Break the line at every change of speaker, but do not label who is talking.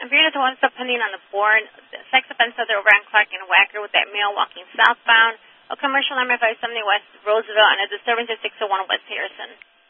I'm here to one pending on the board. Sex offense other over on Clark and Wacker with that male walking southbound. A commercial number 570 West Roosevelt and a disturbance at 601 West Harrison.